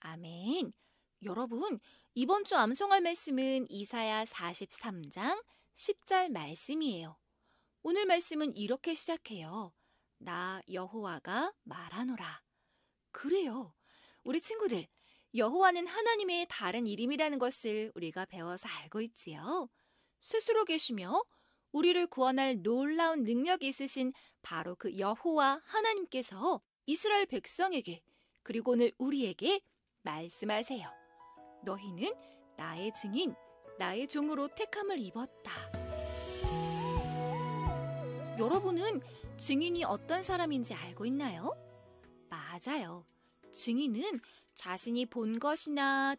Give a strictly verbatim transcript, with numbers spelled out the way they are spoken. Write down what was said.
아멘. 여러분, 이번 주 암송할 말씀은 이사야 사십삼 장 십 절 말씀이에요. 오늘 말씀은 이렇게 시작해요. 나 여호와가 말하노라. 그래요. 우리 친구들, 여호와는 하나님의 다른 이름이라는 것을 우리가 배워서 알고 있지요. 스스로 계시며 우리를 구원할 놀라운 능력이 있으신 바로 그 여호와 하나님께서 이스라엘 백성에게 그리고 오늘 우리에게 말씀하세요. 너희는 나의 증인, 나의 종으로 택함을 입었다. 여러분은 증인이 어떤 사람인지 알고 있나요? 맞아요. 증인은 자신이 본 것이나